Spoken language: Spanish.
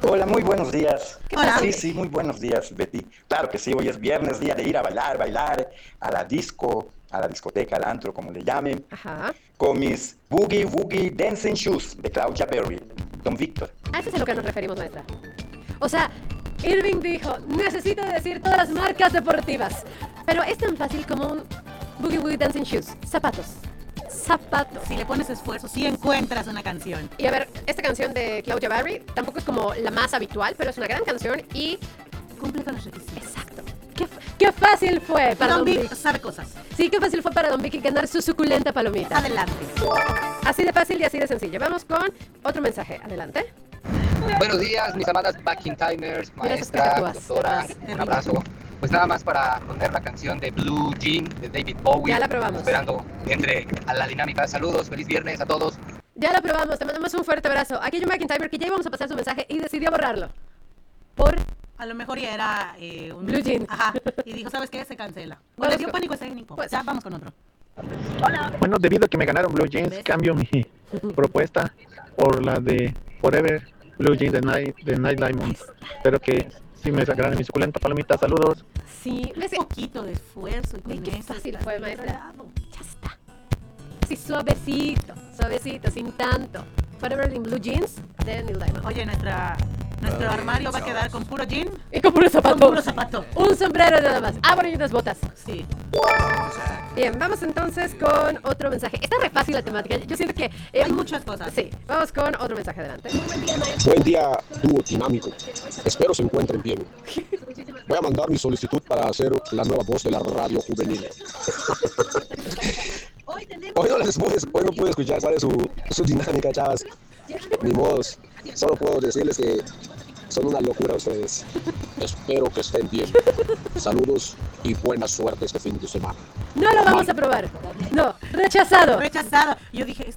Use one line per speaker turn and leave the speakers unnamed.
Hola, muy buenos días.
Hola.
Sí, muy buenos días, Betty. Claro que sí, hoy es viernes, día de ir a bailar, a la disco, a la discoteca, al antro, como le llamen,
Ajá.
con mis Boogie Woogie Dancing Shoes de Claudia Berry, Don Víctor.
A eso es a lo que nos referimos, maestra. O sea, Irving dijo, necesito decir todas las marcas deportivas. Pero es tan fácil como un Boogie Woogie Dancing Shoes. Zapatos. Zapatos.
Si le pones esfuerzo, sí encuentras una canción.
Y a ver, esta canción de Claudia Barry tampoco es como la más habitual, pero es una gran canción y...
Cumple con los requisitos.
Exacto. Qué fácil fue para
Don
Don
Vic
Vic.
sabe cosas.
Sí, qué fácil fue para Don Vicky ganar su suculenta palomita.
Adelante.
Así de fácil y así de sencillo. Vamos con otro mensaje. Adelante.
Buenos días, mis amadas backing timers,
Mira esas
maestra,
cacatúas.
doctora, un abrazo. Pues nada más para poner la canción de Blue Jean de David Bowie.
Ya la probamos.
Esperando que entre a la dinámica. Saludos, feliz viernes a todos.
Ya lo probamos, te mandamos un fuerte abrazo. Aquí hay un McIntyre que ya íbamos a pasar su mensaje y decidió borrarlo. Por...
A lo mejor ya era un...
Blue Jean.
Ajá. Y dijo, ¿sabes qué? Se cancela.
Vamos
Bueno, le dio
con-
pánico escénico.
Pues-
Ya, vamos con otro.
Bueno, debido a que me ganaron Blue Jeans,
¿Ves?
cambio mi propuesta por la de Forever Blue Jeans de Night Diamond. Espero que sí me sacarán mi suculenta palomita. Saludos.
Sí,
Un poquito de esfuerzo y con
Ay, qué
eso
fácil
estás
fue, maestra.
logrado.
Ya está. Sí, suavecito, suavecito, sin tanto. Forever in Blue Jeans de Neil Diamond.
Oye, nuestro armario va a quedar con puro jean,
Y con puro zapato.
con puro zapato.
Un sombrero nada más. Ah, bueno, y unas botas.
Sí.
Bien, vamos entonces con otro mensaje. Está re fácil la temática. Yo siento que...
Hay muchas cosas.
Sí, vamos con otro mensaje. Adelante.
Buen día, dúo dinámico. Espero se encuentren bien. Voy a mandar mi solicitud para ser la nueva voz de la radio juvenil. Hoy no pude escuchar cuál es su dinámica, chavas. Ni modos. Solo puedo decirles que son una locura ustedes. Espero que estén bien. Saludos y buena suerte este fin de semana.
No lo vamos a probar. No, rechazado.
Rechazado. Yo dije,